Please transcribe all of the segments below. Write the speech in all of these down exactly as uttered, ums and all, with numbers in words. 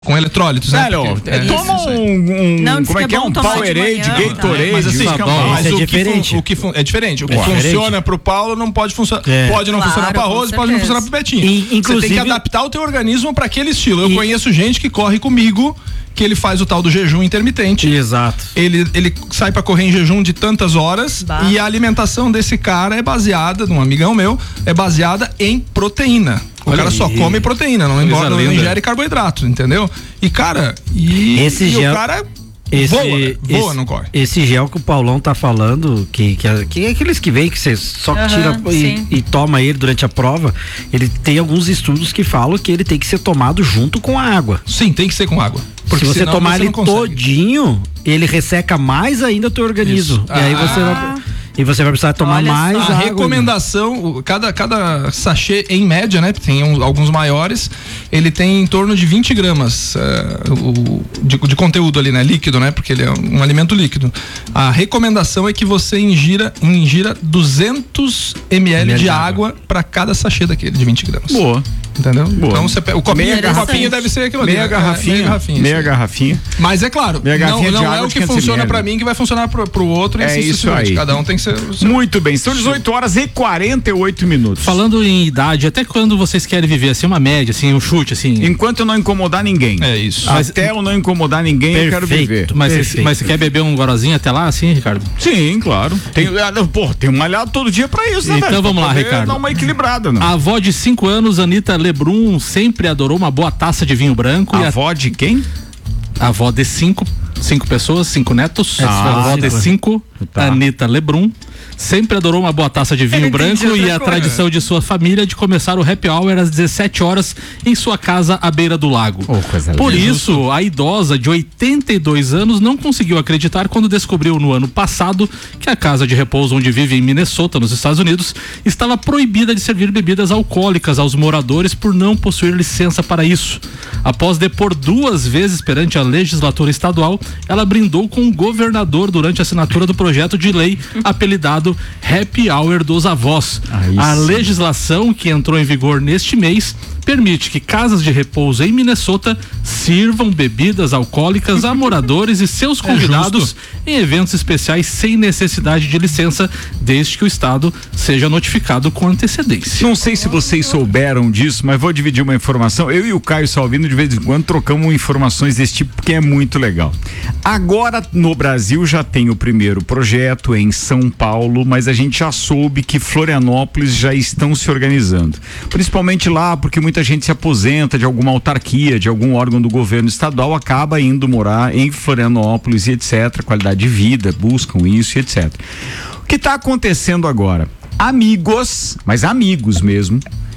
Com eletrólitos, né? Velho, Porque, é, toma isso, um, um Não, como é que é? Um Powerade, Gatorade. Mas assim, tá mas é o, diferente. que fun, o que fun, é diferente. O que É funciona diferente. pro Paulo não pode funcionar. É. Pode não Claro, funcionar pra com Rose, pode não certeza. funcionar pro Betinho. E, Você inclusive- tem que adaptar o teu organismo pra aquele estilo. Eu E- conheço gente que corre comigo, que ele faz o tal do jejum intermitente. Exato. Ele, ele sai pra correr em jejum de tantas horas Bah. e a alimentação desse cara é baseada, de um amigão meu, é baseada em proteína. O Olha cara aí. só come proteína, não, Coisa engorda, não linda. ingere carboidrato, entendeu? E cara, e, Esse e gel- o cara Esse, voa, né? voa, esse, não corre. esse gel que o Paulão tá falando, que, que, é- que é aqueles que vem que você só Aham, tira sim. e, e toma ele durante a prova, ele tem alguns estudos que falam que ele tem que ser tomado junto com a água. Sim, tem que ser com água. Porque Se você senão tomar você ele não consegue. todinho, ele resseca mais ainda o teu organismo. Isso. E aí Ah. você vai, e você vai precisar tomar Olha mais só. A água. recomendação, o- cada, cada sachê em média, né? Tem uns- alguns maiores, ele tem em torno de vinte gramas eh, o, de, de conteúdo ali, né? Líquido, né? Porque ele é um alimento líquido. A recomendação é que você ingira, ingira duzentos mililitros de água para cada sachê daquele, de vinte gramas. Boa. Entendeu? Boa. Então você pega, o copinho, Meia o copinho garrafinha. deve ser aquilo ali. Meia né? garrafinha. Meia garrafinha. Meia isso. garrafinha. Mas é claro, Meia não, garrafinha de não é água o de que quinhentos funciona mililitros. para mim que vai funcionar pro, pro outro. E É assim isso sucessivamente. aí. Cada um tem que ser o seu. Muito bem, são dezoito horas e quarenta e oito minutos. Falando em idade, até quando vocês querem viver assim, uma média, assim, um chute, assim. Enquanto eu não incomodar ninguém. É isso. Até eu não incomodar ninguém, eu quero Perfeito. viver. Mas, você, Perfeito. mas você quer beber um gorozinho até lá, assim, Ricardo? Sim, claro. Tem, ah, não, pô, tem um aliado todo dia pra isso, né, Então velho? vamos Pra lá, poder Ricardo. dar uma equilibrada, não. A avó de cinco anos, Anitta Lebrun, sempre adorou uma boa taça de vinho branco. A e a, avó de quem? a avó de cinco, cinco pessoas, cinco netos. É, a avó cinco. de cinco, Tá. Anitta Lebrun. Sempre adorou uma boa taça de vinho Eu entendi branco e outra a coisa. tradição de sua família de começar o happy hour às dezessete horas em sua casa à beira do lago. Oh, coisa Por linda. isso, a idosa de oitenta e dois anos não conseguiu acreditar quando descobriu no ano passado que a casa de repouso onde vive em Minnesota, nos Estados Unidos, estava proibida de servir bebidas alcoólicas aos moradores por não possuir licença para isso. Após depor duas vezes perante a legislatura estadual, ela brindou com o governador durante a assinatura do projeto de lei apelidado Happy Hour dos Avós. Aí A sim. legislação que entrou em vigor neste mês permite que casas de repouso em Minnesota sirvam bebidas alcoólicas a moradores e seus convidados em eventos especiais sem necessidade de licença, desde que o estado seja notificado com antecedência. Não sei se vocês souberam disso, mas vou dividir uma informação. Eu e o Caio Salvino, de vez em quando, trocamos informações desse tipo, porque é muito legal. Agora, no Brasil, já tem o primeiro projeto em São Paulo, mas a gente já soube que Florianópolis já estão se organizando. Principalmente lá, porque muita gente se aposenta de alguma autarquia, de algum órgão do governo estadual, acaba indo morar em Florianópolis e etcétera. Qualidade de vida, buscam isso e etcétera. O que está acontecendo agora? Amigos, mas amigos mesmo,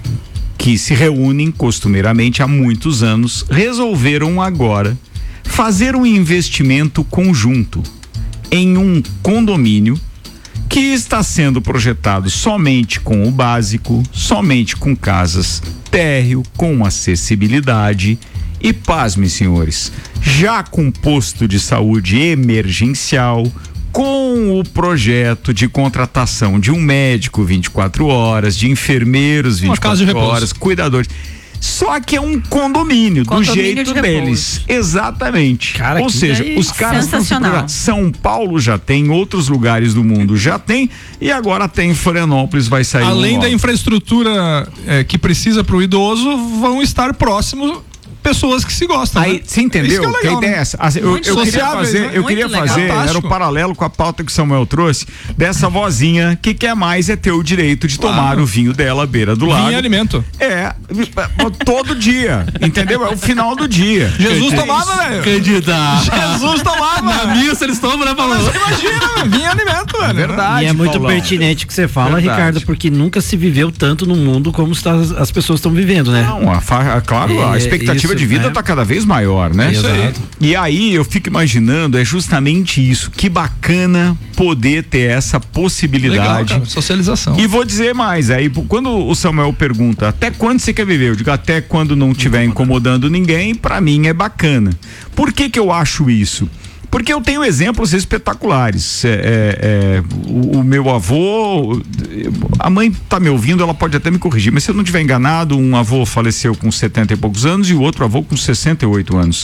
que se reúnem costumeiramente há muitos anos, resolveram agora fazer um investimento conjunto em um condomínio que está sendo projetado somente com o básico, somente com casas térreo, com acessibilidade e, pasmem, senhores, já com posto de saúde emergencial, com o projeto de contratação de um médico vinte e quatro horas, de enfermeiros Uma vinte e casa de quatro repouso. horas, cuidadores. Só que é um condomínio, Condomínio do jeito de deles. Exatamente. Cara, Ou que seja, daí- os caras estão se Sensacional. programando. São Paulo já tem, outros lugares do mundo já tem, e agora tem Florianópolis, vai sair. Além um da logo. infraestrutura eh, que precisa para o idoso, vão estar próximos pessoas que se gostam. Aí, né? você entendeu? Isso que é que a legal, ideia né? é essa. Assim, eu, Muito eu queria sociáveis, fazer, né? eu Muito queria legal. fazer, era o Fantástico. paralelo com a pauta que o Samuel trouxe, dessa vozinha que quer mais é ter o direito de tomar Claro. o vinho dela à beira do lago. Vinho e alimento. É, todo dia, entendeu? É o final do dia. Jesus É tomava, isso. velho. Candidato. Jesus tomava. Na missa eles tomam, né, Paulo? Imagina, vinho e alimento, velho. É verdade. E é muito Paulão. pertinente o que você fala, Verdade. Ricardo, porque nunca se viveu tanto no mundo como está, as pessoas estão vivendo, né? Não, a fa- claro, a É, expectativa isso, de vida né? está cada vez maior, né? Isso aí. E aí eu fico imaginando, é justamente isso. Que bacana poder ter essa Legal, possibilidade. cara. Socialização. E vou dizer mais, aí quando o Samuel pergunta até quando você quer viver, eu digo até quando não estiver incomodando ninguém, pra mim é bacana. Por que que eu acho isso? Porque eu tenho exemplos espetaculares. É, é, é, o, o meu avô, a mãe tá me ouvindo, ela pode até me corrigir, mas se eu não estiver enganado, um avô faleceu com setenta e poucos anos e o outro avô com sessenta e oito anos.